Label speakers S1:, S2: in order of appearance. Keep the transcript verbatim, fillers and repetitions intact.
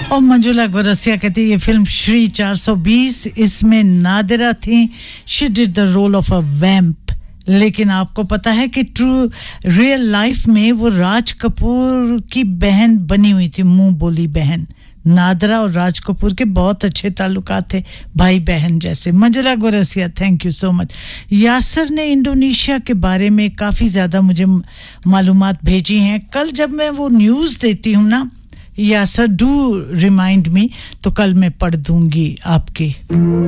S1: और मंजुला गोरसिया कहती है ये फिल्म श्री चार सौ बीस, इसमें नादिरा थी, she did the role of a वैम्प। लेकिन आपको पता है कि ट्रू रियल लाइफ में वो राज कपूर की बहन बनी हुई थी, मुंह बोली बहन। नादरा और राज कपूर के बहुत अच्छे ताल्लुकात थे, भाई बहन जैसे। Manjula Gorsia, thank you so much. यासर ने इंडोनेशिया के बारे में काफ़ी ज़्यादा मुझे मालूमात भेजी हैं। कल जब मैं वो न्यूज़ देती हूँ ना, यासर डू रिमाइंड मी, तो कल मैं पढ़ दूंगी आपकी।